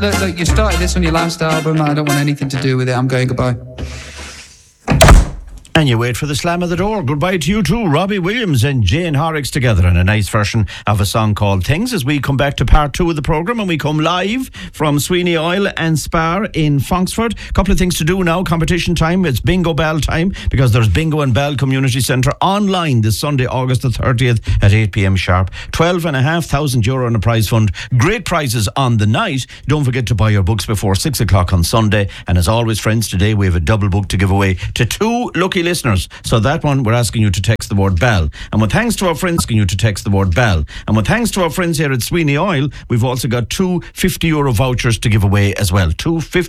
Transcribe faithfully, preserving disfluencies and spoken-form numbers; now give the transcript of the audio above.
look, look, you started this on your last album. I don't want anything to do with it. I'm going goodbye. And you wait for the slam of the door. Goodbye to you too, Robbie Williams and Jane Horrocks together in a nice version of a song called Things, as we come back to part two of the programme, and we come live from Sweeney Oil and Spar in Fonksford. A couple of things to do now. Competition time. It's Bingo Bell time, because there's Bingo and Bell Community Centre online this Sunday, August the thirtieth at eight p.m. sharp. twelve and a half thousand euro in a prize fund. Great prizes on the night. Don't forget to buy your books before six o'clock on Sunday. And as always, friends, today we have a double book to give away to two lucky listeners. So that one, we're asking you to text the word Bell. And with thanks to our friends, asking you to text the word Bell. And with thanks to our friends here at Sweeney Oil, we've also got two fifty euro vouchers to give away as well. Two fifty